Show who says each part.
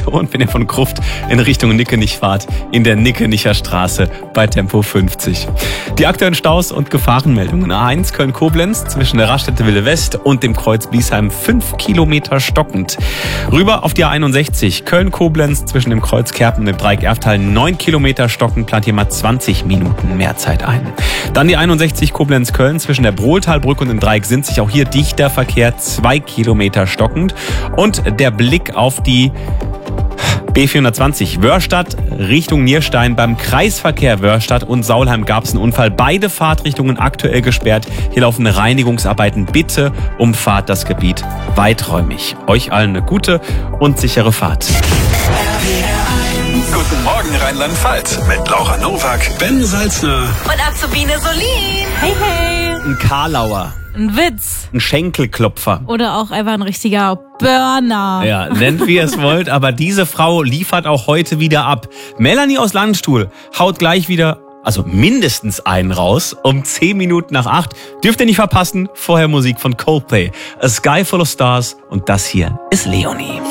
Speaker 1: Und wenn ihr von Gruft in Richtung Nickenich fahrt, in der Nickenicher Straße bei Tempo 50. Die aktuellen Staus und Gefahrenmeldungen. A1 Köln-Koblenz zwischen der Raststätte Wille West und dem Kreuz Biesheim 5 Kilometer stockend. Rüber auf die A61 Köln-Koblenz zwischen dem Kreuz Kerpen und dem Dreieck Erftal 9 Kilometer stockend, plant hier mal 20 Minuten mehr Zeit ein. Dann die 61 Koblenz-Köln zwischen der Brohltalbrücke und dem Dreieck Sinzig, auch hier dichter Verkehr, 2 Kilometer stockend. Und der Blick auf die B420 Wörstadt Richtung Nierstein. Beim Kreisverkehr Wörstadt und Saulheim gab es einen Unfall. Beide Fahrtrichtungen aktuell gesperrt. Hier laufen Reinigungsarbeiten. Bitte umfahrt das Gebiet weiträumig. Euch allen eine gute und sichere Fahrt.
Speaker 2: Guten Morgen Rheinland-Pfalz mit Laura Nowak, Ben Salzner
Speaker 3: und Azubine Solin.
Speaker 4: Hey, hey.
Speaker 1: Ein Karlauer.
Speaker 4: Ein Witz.
Speaker 1: Ein Schenkelklopfer.
Speaker 4: Oder auch einfach ein richtiger Burner.
Speaker 1: Ja, nennt wie ihr es wollt, aber diese Frau liefert auch heute wieder ab. Melanie aus Landstuhl haut gleich wieder, also mindestens einen raus, um 10 Minuten nach 8. Dürft ihr nicht verpassen, vorher Musik von Coldplay. A Sky Full of Stars und das hier ist Leonie.